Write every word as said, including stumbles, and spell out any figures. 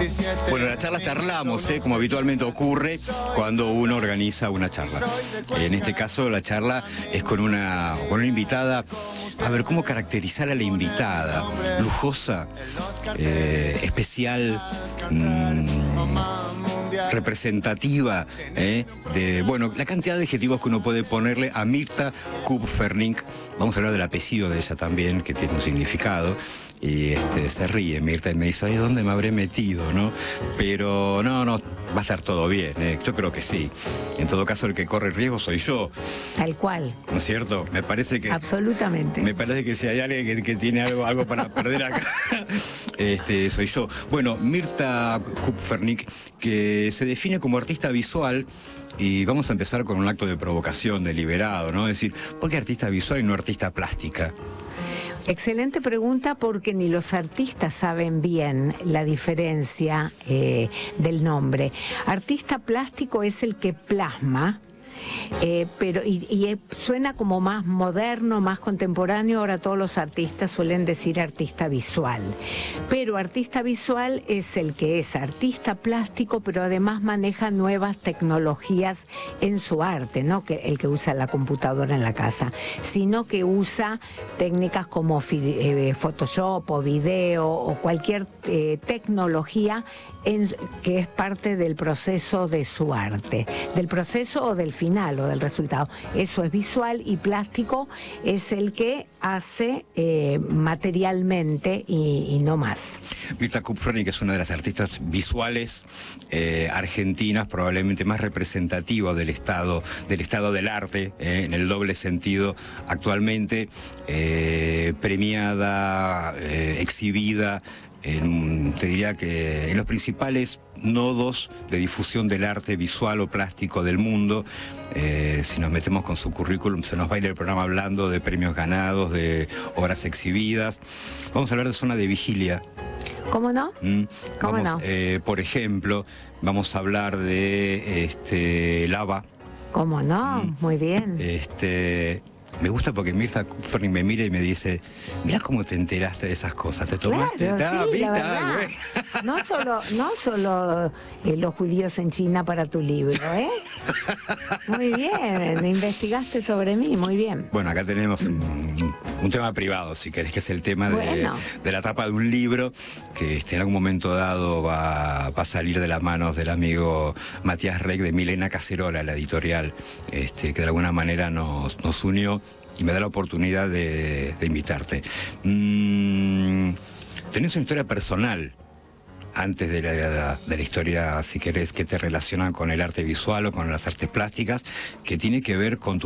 Bueno, la charla charlamos, ¿eh? Como habitualmente ocurre cuando uno organiza una charla. En este caso, la charla es con una, con una invitada. A ver, ¿cómo caracterizar a la invitada? Lujosa, eh, especial, mmm, representativa, ¿eh? de, bueno, la cantidad de adjetivos que uno puede ponerle a Mirta Kupfernik. Vamos a hablar del apellido de ella también, que tiene un significado. Y este, se ríe Mirta y me dice, ay, ¿dónde me habré metido, no? Pero no, no, va a estar todo bien, ¿eh? Yo creo que sí. En todo caso, el que corre el riesgo soy yo. Tal cual. ¿No es cierto? Me parece que... Absolutamente. Me parece que si hay alguien que, que tiene algo, algo para perder acá, este, soy yo. Bueno, Mirta Kupfernik, que se define como artista visual, y vamos a empezar con un acto de provocación deliberado, ¿no? Es decir, ¿por qué artista visual y no artista plástica? Excelente pregunta, porque ni los artistas saben bien la diferencia eh, del nombre. Artista plástico es el que plasma, eh, pero y, y suena como más moderno, más contemporáneo. Ahora todos los artistas suelen decir artista visual. Pero artista visual es el que es artista plástico, pero además maneja nuevas tecnologías en su arte, no que el que usa la computadora en la casa, sino que usa técnicas como eh, Photoshop o video o cualquier eh, tecnología en, que es parte del proceso de su arte, del proceso o del final o del resultado. Eso es visual, y plástico es el que hace eh, materialmente y, y no más. Mirta Kupfernik es una de las artistas visuales eh, argentinas probablemente más representativas del estado del estado del arte, eh, en el doble sentido actualmente, eh, premiada, eh, exhibida, en, te diría que en los principales nodos de difusión del arte visual o plástico del mundo. Eh, si nos metemos con su currículum, se nos va a ir el programa hablando de premios ganados, de obras exhibidas. Vamos a hablar de Zona de Vigilia. ¿Cómo no? Mm, ¿Cómo vamos, no? Eh, por ejemplo, vamos a hablar de este, Lava. ¿Cómo no? Mm, Muy bien. Este... Me gusta porque Mirta Kupfernik me mira y me dice, mirá cómo te enteraste de esas cosas, te tomaste... Claro, sí, ¿viste? la verdad. No solo, no solo eh, los judíos en China para tu libro, ¿eh? Muy bien, investigaste sobre mí, muy bien. Bueno, acá tenemos un, un tema privado, si querés, que es el tema de, Bueno. de la tapa de un libro que este, en algún momento dado va, va a salir de las manos del amigo Matías Reck, de Milena Cacerola, la editorial, este, que de alguna manera nos, nos unió y me da la oportunidad de, de invitarte. Mm, tenés una historia personal antes de la, de la historia, si querés, que te relaciona con el arte visual o con las artes plásticas, que tiene que ver con tu